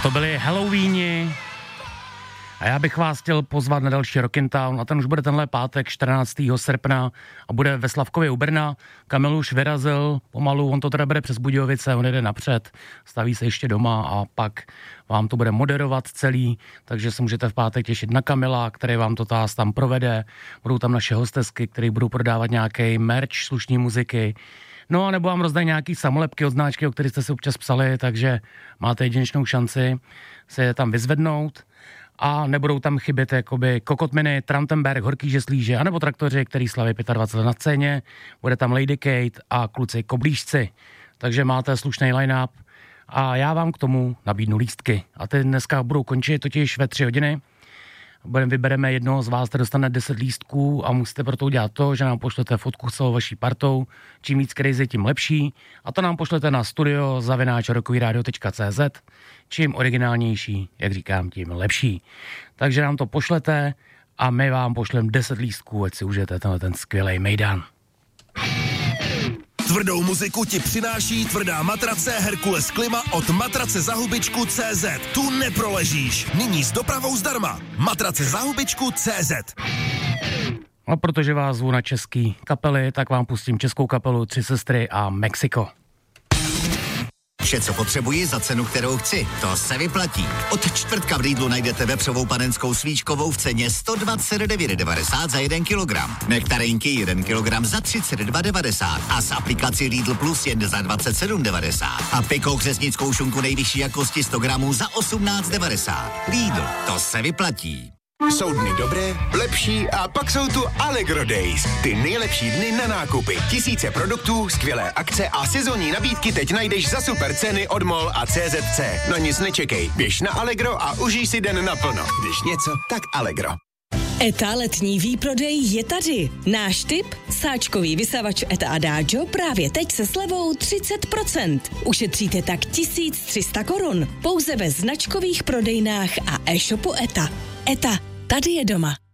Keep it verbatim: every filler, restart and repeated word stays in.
To byli Halloweeni. A já bych vás chtěl pozvat na další Rock in Town a ten už bude tenhle pátek čtrnáctého srpna a bude ve Slavkově u Brna. Kamil už vyrazil pomalu, on to teda bere přes Budějovice, on jede napřed, staví se ještě doma a pak vám to bude moderovat celý, takže se můžete v pátek těšit na Kamila, který vám to tás tam provede. Budou tam naše hostesky, které budou prodávat nějaký merch, slušný muziky. No a nebo vám rozdají nějaký samolepky od značky, o kterých jste si občas psali, takže máte jedinečnou šanci se je tam vyzvednout. A nebudou tam chybět jakoby Kokotminy, Trantenberg, Horký Žeslíže, anebo Traktoři, který slaví dvacet pět let na scéně. Bude tam Lady Kate a kluci Koblížci. Takže máte slušný line-up a já vám k tomu nabídnu lístky. A ty dneska budou končit totiž ve tři hodiny. Budeme vybereme jednoho z vás, který dostane deset lístků a musíte pro to udělat to, že nám pošlete fotku s celou vaší partou. Čím víc crazy, tím lepší. A to nám pošlete na studio zavináč rockovyradio tečka cé zet. Čím originálnější, jak říkám, tím lepší. Takže nám to pošlete a my vám pošleme deset lístků, ať si užijete tenhle ten skvělej mejdan. Tvrdou muziku ti přináší tvrdá matrace Herkules Klima od matrace za hubičku tečka cé zet. Tu neproležíš. Nyní s dopravou zdarma. Matrace za hubičku tečka cé zet. A protože vás zvu na český kapely, tak vám pustím českou kapelu Tři sestry a Mexiko. Vše, co potřebuji za cenu, kterou chci. To se vyplatí. Od čtvrtka v Lidlu najdete vepřovou panenskou svíčkovou v ceně sto dvacet devět devadesát za jeden kilogram. Nektarinky jeden kilogram za třicet dva devadesát a s aplikací Lidl Plus jen za dvacet sedm devadesát. A pikou křesnickou šunku nejvyšší jakosti sto gramů za osmnáct devadesát. Lidl, to se vyplatí. Jsou dny dobré, lepší a pak jsou tu Allegro Days. Ty nejlepší dny na nákupy. Tisíce produktů, skvělé akce a sezónní nabídky teď najdeš za super ceny od MOL a C Z C. Na nic nečekej, běž na Allegro a užij si den naplno. Když něco, tak Allegro. ETA letní výprodej je tady. Náš tip? Sáčkový vysavač ETA Adagio právě teď se slevou třicet procent. Ušetříte tak tisíc tři sta korun. Pouze ve značkových prodejnách a e-shopu ETA. ETA, tady je doma.